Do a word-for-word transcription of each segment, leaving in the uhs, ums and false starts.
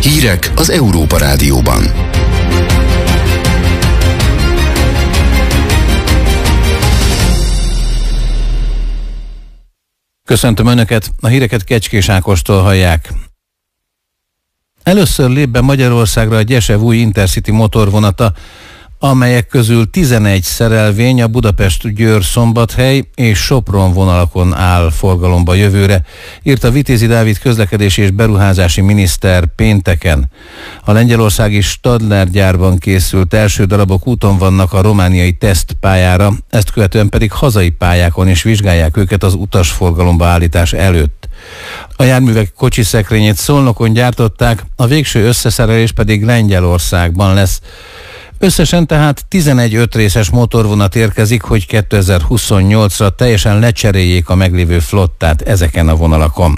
Hírek az Európa Rádióban. Köszöntöm Önöket, a híreket Kecskés Ákostól hallják. Először lép be Magyarországra a Gyesev új Intercity motorvonata, amelyek közül tizenegy szerelvény a Budapest-Győr-Szombathely és Sopron vonalakon áll forgalomba jövőre, írta Vitézi Dávid közlekedési és beruházási miniszter pénteken. A lengyelországi Stadler gyárban készült első darabok úton vannak a romániai tesztpályára, ezt követően pedig hazai pályákon is vizsgálják őket az utasforgalomba állítás előtt. A járművek kocsiszekrényét Szolnokon gyártották, a végső összeszerelés pedig Lengyelországban lesz. Összesen tehát tizenegy ötrészes motorvonat érkezik, hogy kétezer-huszonnyolcra teljesen lecseréljék a meglévő flottát ezeken a vonalakon.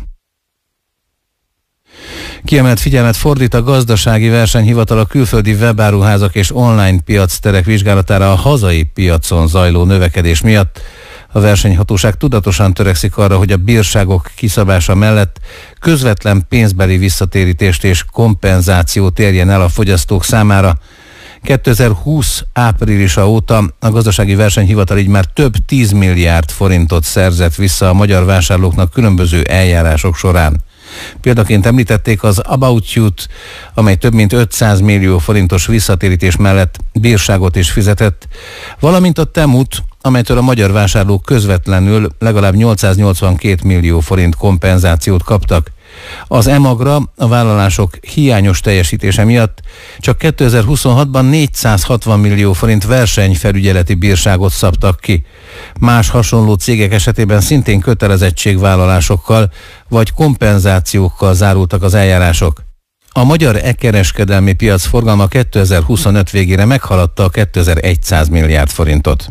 Kiemelt figyelmet fordít a Gazdasági Versenyhivatal a külföldi webáruházak és online piacterek vizsgálatára a hazai piacon zajló növekedés miatt. A versenyhatóság tudatosan törekszik arra, hogy a bírságok kiszabása mellett közvetlen pénzbeli visszatérítést és kompenzációt érjen el a fogyasztók számára. kétezer-húsz áprilisa óta a Gazdasági Versenyhivatal így már több tíz milliárd forintot szerzett vissza a magyar vásárlóknak különböző eljárások során. Példaként említették az About You-t, amely több mint ötszáz millió forintos visszatérítés mellett bírságot is fizetett, valamint a Temut, amelytől a magyar vásárlók közvetlenül legalább nyolcszáznyolcvankét millió forint kompenzációt kaptak. Az e-magra a vállalások hiányos teljesítése miatt csak kétezer-huszonhatban négyszázhatvan millió forint versenyfelügyeleti bírságot szabtak ki. Más hasonló cégek esetében szintén kötelezettségvállalásokkal vagy kompenzációkkal zárultak az eljárások. A magyar e-kereskedelmi piac forgalma kétezer-huszonöt végére meghaladta a kétezer-száz milliárd forintot.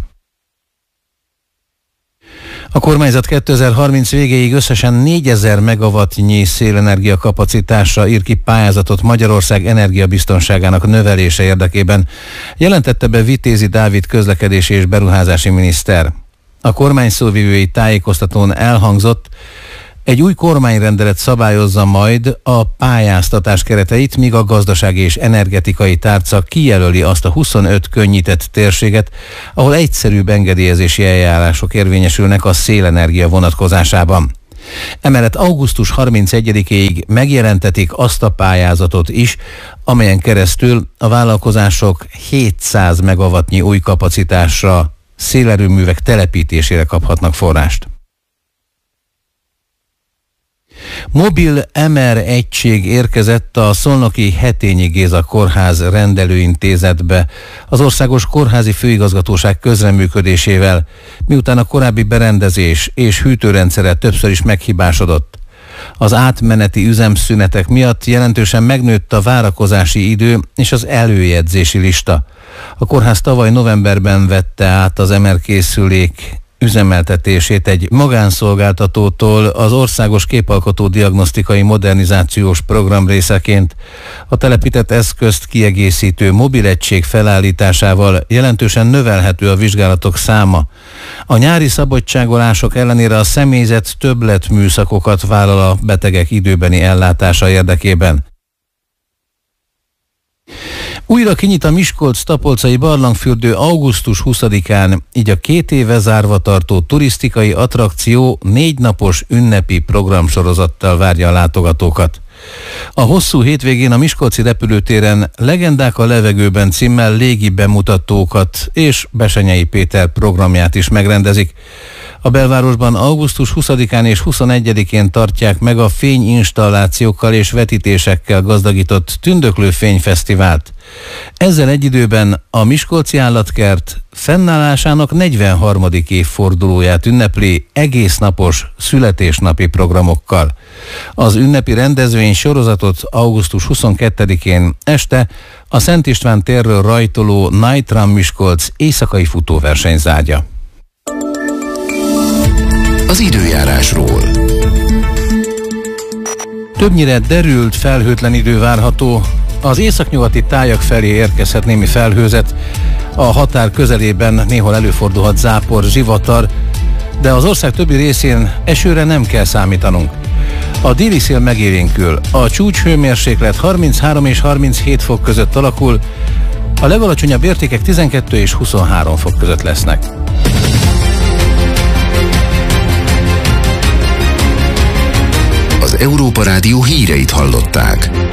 A kormányzat kétezer-harminc végéig összesen négyezer megawattnyi szélenergia kapacitásra ír ki pályázatot Magyarország energiabiztonságának növelése érdekében, jelentette be Vitézi Dávid közlekedési és beruházási miniszter. A kormány szóvivői tájékoztatón elhangzott, egy új kormányrendelet szabályozza majd a pályáztatás kereteit, míg a gazdasági és energetikai tárca kijelöli azt a huszonöt könnyített térséget, ahol egyszerűbb engedélyezési eljárások érvényesülnek a szélenergia vonatkozásában. Emellett augusztus harmincegyedikéig megjelentetik azt a pályázatot is, amelyen keresztül a vállalkozások hétszáz megawattnyi új kapacitásra, szélerőművek telepítésére kaphatnak forrást. Mobil em er egység érkezett a szolnoki Hetényi Géza Kórház rendelőintézetbe az Országos Kórházi Főigazgatóság közreműködésével, miután a korábbi berendezés és hűtőrendszere többször is meghibásodott. Az átmeneti üzemszünetek miatt jelentősen megnőtt a várakozási idő és az előjegyzési lista. A kórház tavaly novemberben vette át az em er készülék üzemeltetését egy magánszolgáltatótól az Országos Képalkotó Diagnosztikai Modernizációs Program részeként. A telepített eszközt kiegészítő mobilegység felállításával jelentősen növelhető a vizsgálatok száma. A nyári szabadságolások ellenére a személyzet többletműszakokat vállal a betegek időbeni ellátása érdekében. Újra kinyit a Miskolc-Tapolcai barlangfürdő augusztus huszadikán, így a két éve zárva tartó turisztikai attrakció négy napos ünnepi programsorozattal várja a látogatókat. A hosszú hétvégén a miskolci repülőtéren Legendák a levegőben címmel légi bemutatókat és Besenyei Péter programját is megrendezik. A belvárosban augusztus huszadikán és huszonegyedikén tartják meg a fényinstallációkkal és vetítésekkel gazdagított Tündöklő Fényfesztivált. Ezzel egy időben a Miskolci Állatkert fennállásának negyvenharmadik évfordulóját ünnepli egésznapos születésnapi programokkal. Az ünnepi rendezvény sorozatot augusztus huszonkettedikén este a Szent István térről rajtoló Night Run Miskolc éjszakai futóverseny zárja. Az időjárásról. Többnyire derült, felhőtlen idő várható. Az északnyugati tájak felé érkezhet némi felhőzet, a határ közelében néhol előfordulhat zápor, zivatar, de az ország többi részén esőre nem kell számítanunk. A déli szél megélénkül, a csúcshőmérséklet harminchárom és harminchét fok között alakul, a legalacsonyabb értékek tizenkettő és huszonhárom fok között lesznek. Az Európa Rádió híreit hallották.